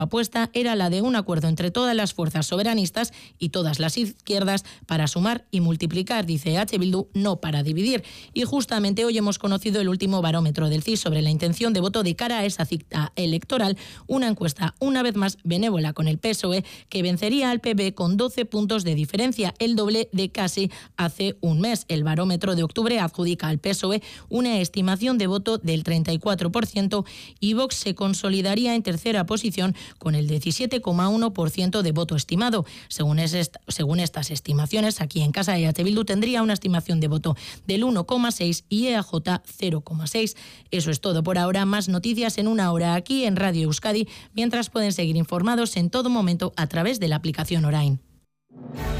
apuesta era la de un acuerdo entre todas las fuerzas soberanistas y todas las izquierdas para sumar y multiplicar, dice H. Bildu, no para dividir. Y justamente hoy hemos conocido el último barómetro del CIS sobre la intención de voto de cara a esa cita electoral, una encuesta una vez más benévola con el PSOE, que vencería al PP con 12 puntos de diferencia, el doble de casi hace un mes. El barómetro de octubre adjudica al PSOE una estimación de voto del 34% y Vox se consolidaría en tercera posición con el 17,1% de voto estimado. Según estas estimaciones, aquí en casa EH Bildu tendría una estimación de voto del 1,6 y EAJ 0,6. Eso es todo por ahora. Más noticias en una hora aquí en Radio Euskadi, mientras pueden seguir informados en todo momento a través de la aplicación Orain.